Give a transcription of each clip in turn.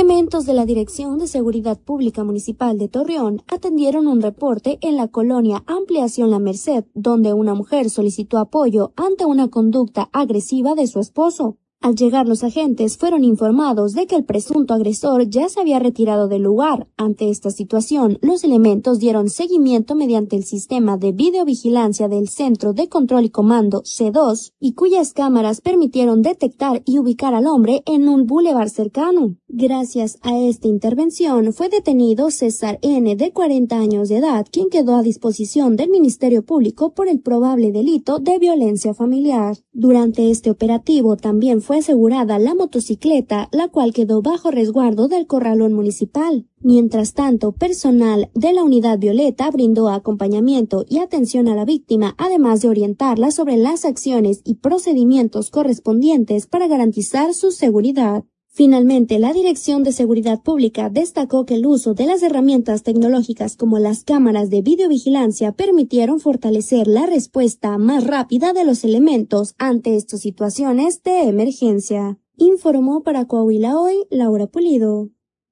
Elementos de la Dirección de Seguridad Pública Municipal de Torreón atendieron un reporte en la colonia Ampliación La Merced, donde una mujer solicitó apoyo ante una conducta agresiva de su esposo. Al llegar los agentes fueron informados de que el presunto agresor ya se había retirado del lugar. Ante esta situación, los elementos dieron seguimiento mediante el sistema de videovigilancia del Centro de Control y Comando C2 y cuyas cámaras permitieron detectar y ubicar al hombre en un bulevar cercano. Gracias a esta intervención fue detenido César N., de 40 años de edad, quien quedó a disposición del Ministerio Público por el probable delito de violencia familiar. Durante este operativo también fue asegurada la motocicleta, la cual quedó bajo resguardo del corralón municipal. Mientras tanto, personal de la Unidad Violeta brindó acompañamiento y atención a la víctima, además de orientarla sobre las acciones y procedimientos correspondientes para garantizar su seguridad. Finalmente, la Dirección de Seguridad Pública destacó que el uso de las herramientas tecnológicas como las cámaras de videovigilancia permitieron fortalecer la respuesta más rápida de los elementos ante estas situaciones de emergencia. Informó para Coahuila Hoy, Laura Pulido.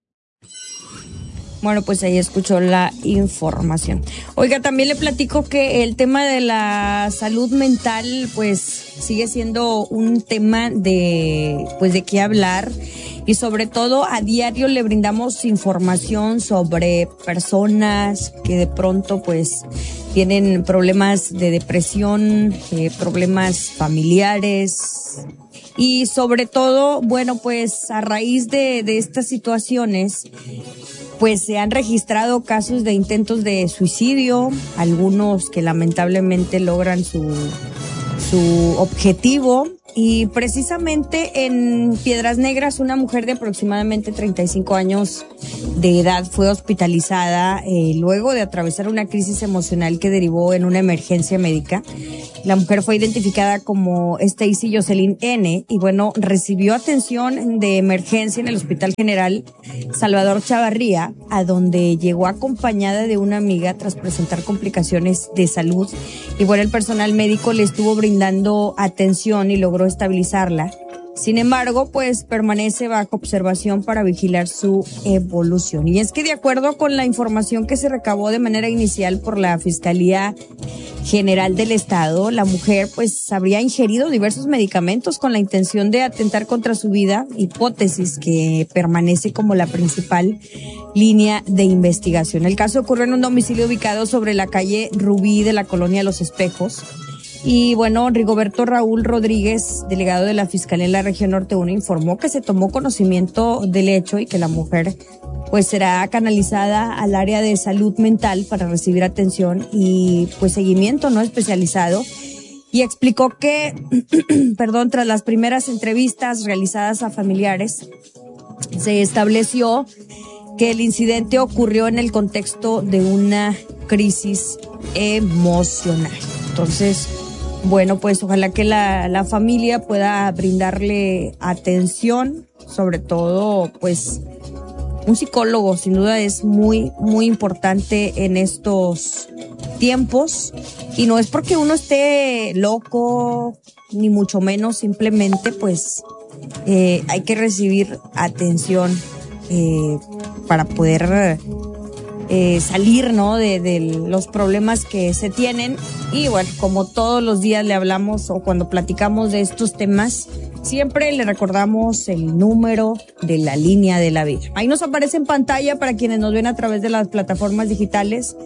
Bueno, pues ahí escuchó la información. Oiga, también le platico que el tema de la salud mental, pues, sigue siendo un tema de qué hablar. Y sobre todo, a diario le brindamos información sobre personas que de pronto, pues, tienen problemas de depresión, problemas familiares. Y sobre todo, bueno, pues, a raíz de estas situaciones, pues se han registrado casos de intentos de suicidio, algunos que lamentablemente logran su objetivo. Y precisamente en Piedras Negras, una mujer de aproximadamente 35 años de edad fue hospitalizada luego de atravesar una crisis emocional que derivó en una emergencia médica. La mujer fue identificada como Stacy Jocelyn N. y bueno, recibió atención de emergencia en el Hospital General Salvador Chavarría, a donde llegó acompañada de una amiga tras presentar complicaciones de salud. Y bueno, el personal médico le estuvo brindando atención y logró estabilizarla. Sin embargo, pues permanece bajo observación para vigilar su evolución. Y es que de acuerdo con la información que se recabó de manera inicial por la Fiscalía General del Estado, la mujer pues habría ingerido diversos medicamentos con la intención de atentar contra su vida, hipótesis que permanece como la principal línea de investigación. El caso ocurrió en un domicilio ubicado sobre la calle Rubí de la colonia Los Espejos. Y bueno, Rigoberto Raúl Rodríguez, delegado de la Fiscalía en la Región Norte 1, informó que se tomó conocimiento del hecho y que la mujer pues será canalizada al área de salud mental para recibir atención y pues seguimiento no especializado. Y explicó que, tras las primeras entrevistas realizadas a familiares, se estableció que el incidente ocurrió en el contexto de una crisis emocional. Entonces, bueno, pues ojalá que la familia pueda brindarle atención, sobre todo, pues, un psicólogo sin duda es muy, muy importante en estos tiempos. Y no es porque uno esté loco, ni mucho menos, simplemente, pues, hay que recibir atención para poder salir, ¿no? de los problemas que se tienen. Y bueno, como todos los días le hablamos o cuando platicamos de estos temas, siempre le recordamos el número de la línea de la vida. Ahí nos aparece en pantalla para quienes nos ven a través de las plataformas digitales.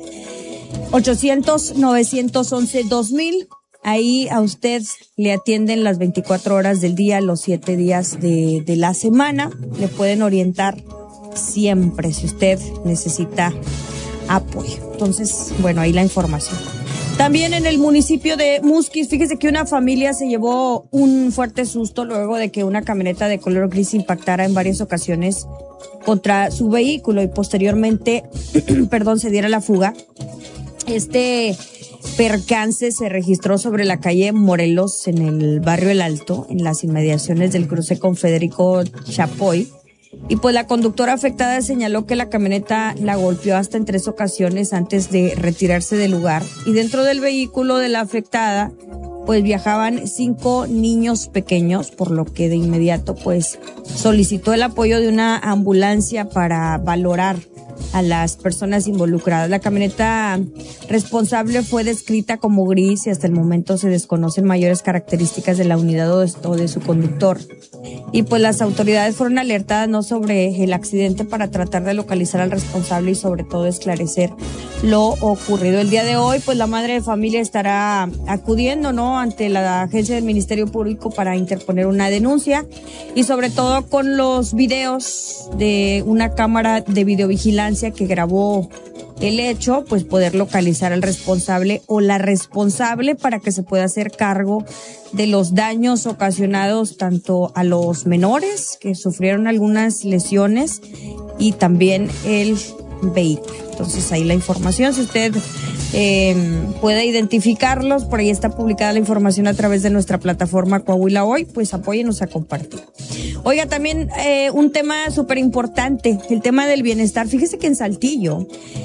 800-911-2000. Ahí a usted le atienden las 24 horas del día, los 7 días de la semana. Le pueden orientar siempre si usted necesita apoyo. Entonces, bueno, ahí la información. También en el municipio de Musquis, fíjese que una familia se llevó un fuerte susto luego de que una camioneta de color gris impactara en varias ocasiones contra su vehículo y posteriormente, se diera la fuga. Este percance se registró sobre la calle Morelos en el barrio El Alto, en las inmediaciones del cruce con Federico Chapoy. Y pues la conductora afectada señaló que la camioneta la golpeó hasta en 3 ocasiones antes de retirarse del lugar. Y dentro del vehículo de la afectada, pues viajaban 5 niños pequeños, por lo que de inmediato pues solicitó el apoyo de una ambulancia para valorar a las personas involucradas. La camioneta responsable fue descrita como gris y hasta el momento se desconocen mayores características de la unidad o de su conductor. Y pues las autoridades fueron alertadas no sobre el accidente para tratar de localizar al responsable y sobre todo esclarecer lo ocurrido. El día de hoy pues la madre de familia estará acudiendo, ¿no?, ante la agencia del Ministerio Público para interponer una denuncia y sobre todo con los videos de una cámara de videovigilancia que grabó el hecho, pues poder localizar al responsable o la responsable para que se pueda hacer cargo de los daños ocasionados tanto a los menores que sufrieron algunas lesiones y también el vehículo. Entonces ahí la información, si usted puede identificarlos, por ahí está publicada la información a través de nuestra plataforma Coahuila Hoy, pues apóyenos a compartir. Oiga, también un tema súper importante, el tema del bienestar. Fíjese que en Saltillo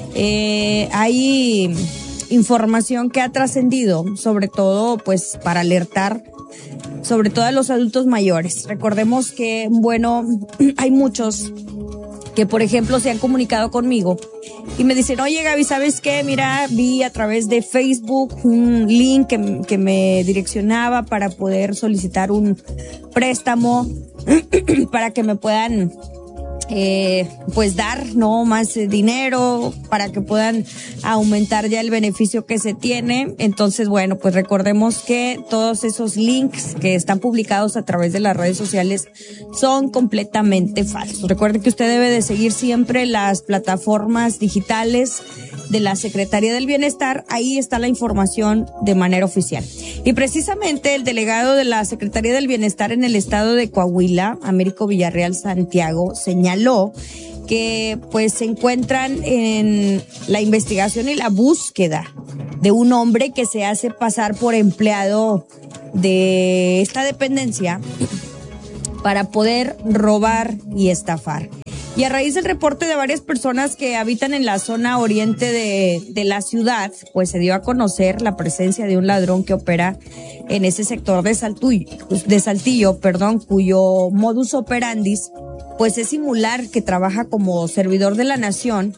hay información que ha trascendido, sobre todo pues para alertar sobre todo a los adultos mayores. Recordemos que, bueno, hay muchos que, por ejemplo, se han comunicado conmigo y me dicen, oye Gaby, ¿sabes qué? Mira, vi a través de Facebook un link que me direccionaba para poder solicitar un préstamo para que me puedan pues dar no más dinero para que puedan aumentar ya el beneficio que se tiene. Entonces, bueno, pues recordemos que todos esos links que están publicados a través de las redes sociales son completamente falsos. Recuerde que usted debe de seguir siempre las plataformas digitales de la Secretaría del Bienestar. Ahí está la información de manera oficial. Y precisamente el delegado de la Secretaría del Bienestar en el estado de Coahuila, Américo Villarreal Santiago, señaló que pues se encuentran en la investigación y la búsqueda de un hombre que se hace pasar por empleado de esta dependencia para poder robar y estafar. Y a raíz del reporte de varias personas que habitan en la zona oriente de la ciudad, pues se dio a conocer la presencia de un ladrón que opera en ese sector de Saltillo, cuyo modus operandi pues es simular que trabaja como servidor de la nación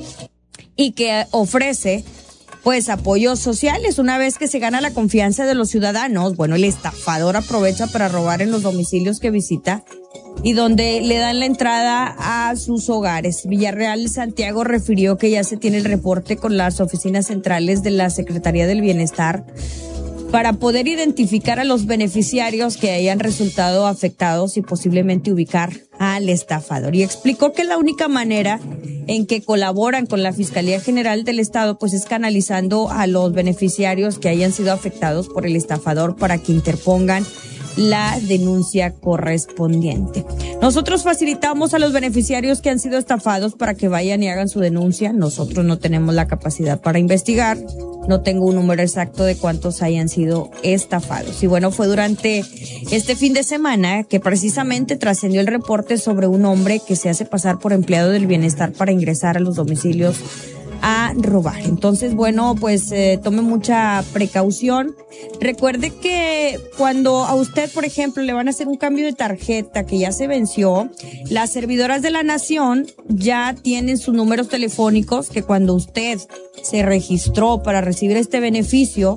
y que ofrece pues apoyos sociales. Una vez que se gana la confianza de los ciudadanos, bueno, el estafador aprovecha para robar en los domicilios que visita y donde le dan la entrada a sus hogares. Villarreal Santiago refirió que ya se tiene el reporte con las oficinas centrales de la Secretaría del Bienestar para poder identificar a los beneficiarios que hayan resultado afectados y posiblemente ubicar al estafador. Y explicó que la única manera en que colaboran con la Fiscalía General del Estado pues es canalizando a los beneficiarios que hayan sido afectados por el estafador para que interpongan la denuncia correspondiente. Nosotros facilitamos a los beneficiarios que han sido estafados para que vayan y hagan su denuncia. Nosotros no tenemos la capacidad para investigar. No tengo un número exacto de cuántos hayan sido estafados. Y bueno, fue durante este fin de semana que precisamente trascendió el reporte sobre un hombre que se hace pasar por empleado del bienestar para ingresar a los domicilios a robar. Entonces, bueno, pues tome mucha precaución. Recuerde que cuando a usted, por ejemplo, le van a hacer un cambio de tarjeta que ya se venció, las servidoras de la nación ya tienen sus números telefónicos que cuando usted se registró para recibir este beneficio,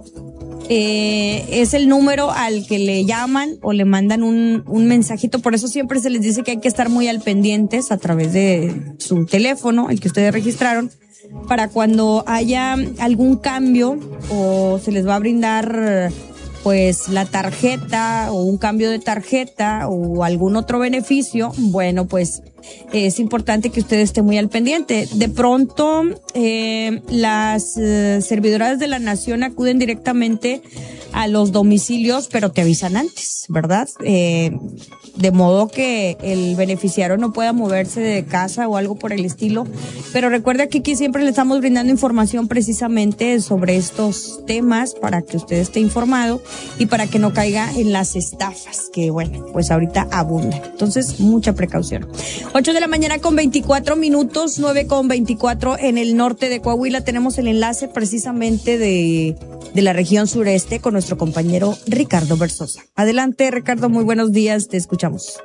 es el número al que le llaman o le mandan un mensajito. Por eso siempre se les dice que hay que estar muy al pendientes a través de su teléfono, el que ustedes registraron, para cuando haya algún cambio o se les va a brindar pues la tarjeta o un cambio de tarjeta o algún otro beneficio, bueno, pues es importante que usted esté muy al pendiente. De pronto, las servidoras de la nación acuden directamente a los domicilios, pero te avisan antes, ¿verdad? De modo que el beneficiario no pueda moverse de casa o algo por el estilo. Pero recuerda que aquí siempre le estamos brindando información precisamente sobre estos temas para que usted esté informado y para que no caiga en las estafas, que bueno, pues ahorita abundan. Entonces, mucha precaución. 8 de la mañana con 24 minutos, 9 con 24 en el norte de Coahuila. Tenemos el enlace precisamente de de la región sureste con nuestro compañero Ricardo Versosa. Adelante, Ricardo, muy buenos días, te escuchamos.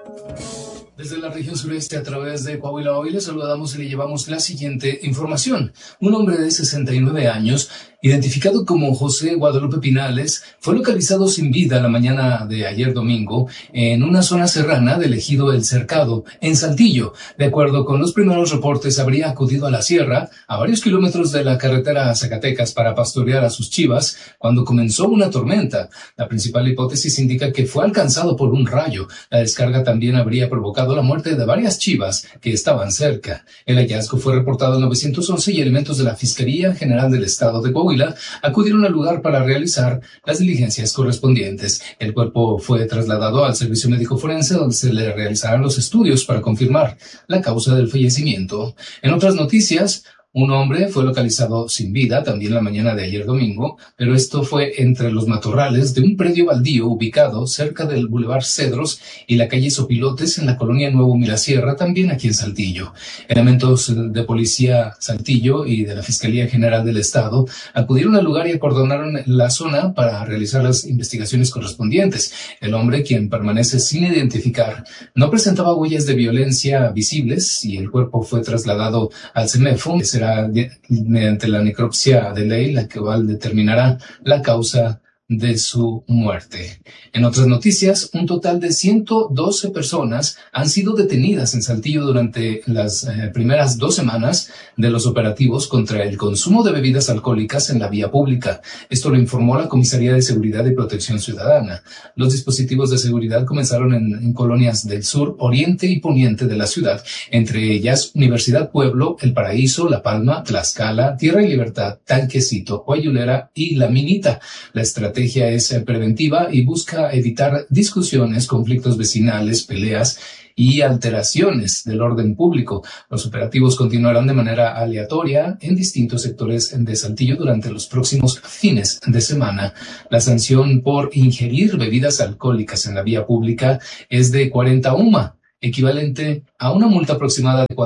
Desde la región sureste, a través de Coahuila Hoy, le saludamos y le llevamos la siguiente información. Un hombre de 69 años, identificado como José Guadalupe Pinales, fue localizado sin vida la mañana de ayer domingo en una zona serrana del ejido El Cercado, en Saltillo. De acuerdo con los primeros reportes, habría acudido a la sierra, a varios kilómetros de la carretera a Zacatecas, para pastorear a sus chivas, cuando comenzó una tormenta. La principal hipótesis indica que fue alcanzado por un rayo. La descarga también habría provocado la muerte de varias chivas que estaban cerca. El hallazgo fue reportado al 911 y elementos de la Fiscalía General del Estado de Coahuila acudieron al lugar para realizar las diligencias correspondientes. El cuerpo fue trasladado al servicio médico forense, donde se le realizarán los estudios para confirmar la causa del fallecimiento. En otras noticias, un hombre fue localizado sin vida también la mañana de ayer domingo, pero esto fue entre los matorrales de un predio baldío ubicado cerca del Boulevard Cedros y la calle Sopilotes en la colonia Nuevo Mirasierra, también aquí en Saltillo. Elementos de policía Saltillo y de la Fiscalía General del Estado acudieron al lugar y acordonaron la zona para realizar las investigaciones correspondientes. El hombre, quien permanece sin identificar, no presentaba huellas de violencia visibles y el cuerpo fue trasladado al CEMEFO, que será mediante la necropsia de ley la que determinará la causa de su muerte. En otras noticias, un total de 112 personas han sido detenidas en Saltillo durante las primeras 2 semanas de los operativos contra el consumo de bebidas alcohólicas en la vía pública. Esto lo informó la Comisaría de Seguridad y Protección Ciudadana. Los dispositivos de seguridad comenzaron en colonias del sur, oriente y poniente de la ciudad, entre ellas Universidad Pueblo, El Paraíso, La Palma, Tlaxcala, Tierra y Libertad, Tanquecito, Guayulera y La Minita. La estrategia es preventiva y busca evitar discusiones, conflictos vecinales, peleas y alteraciones del orden público. Los operativos continuarán de manera aleatoria en distintos sectores de Saltillo durante los próximos fines de semana. La sanción por ingerir bebidas alcohólicas en la vía pública es de 40 UMA, equivalente a una multa aproximada de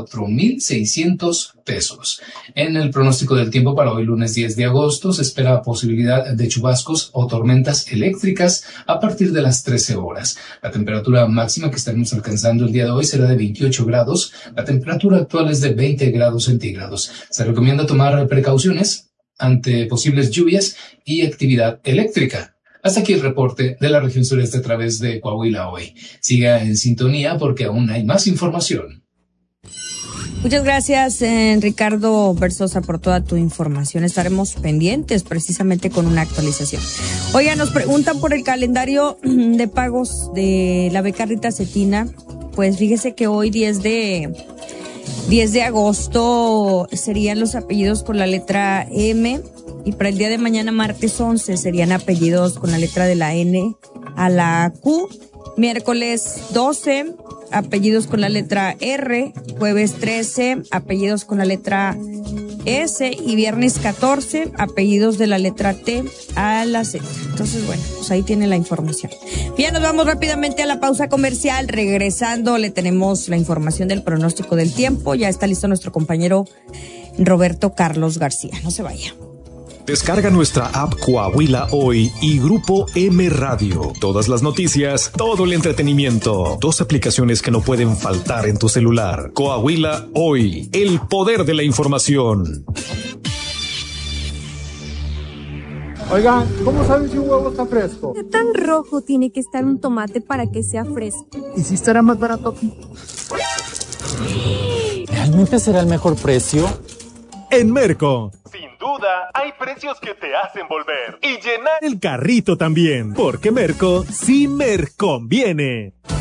4,600 pesos. En el pronóstico del tiempo para hoy, lunes 10 de agosto, se espera posibilidad de chubascos o tormentas eléctricas a partir de las 13 horas. La temperatura máxima que estaremos alcanzando el día de hoy será de 28 grados. La temperatura actual es de 20 grados centígrados. Se recomienda tomar precauciones ante posibles lluvias y actividad eléctrica. Hasta aquí el reporte de la región sureste a través de Coahuila Hoy. Siga en sintonía porque aún hay más información. Muchas gracias, Ricardo Versosa, por toda tu información. Estaremos pendientes precisamente con una actualización. Oiga, nos preguntan por el calendario de pagos de la beca Rita Cetina. Pues fíjese que hoy 10 de agosto serían los apellidos con la letra M. Y para el día de mañana, martes 11, serían apellidos con la letra de la N a la Q. Miércoles 12, apellidos con la letra R. Jueves 13, apellidos con la letra S. Y viernes 14, apellidos de la letra T a la Z. Entonces, bueno, pues ahí tiene la información. Bien, nos vamos rápidamente a la pausa comercial. Regresando, le tenemos la información del pronóstico del tiempo. Ya está listo nuestro compañero Roberto Carlos García. No se vaya. Descarga nuestra app Coahuila Hoy y Grupo M Radio. Todas las noticias, todo el entretenimiento. 2 aplicaciones que no pueden faltar en tu celular. Coahuila Hoy, el poder de la información. Oigan, ¿cómo saben si un huevo está fresco? ¿Qué tan rojo tiene que estar un tomate para que sea fresco? ¿Y si estará más barato aquí? ¿Realmente será el mejor precio? En Merco, sin duda, hay precios que te hacen volver y llenar el carrito también, porque Merco sí me conviene.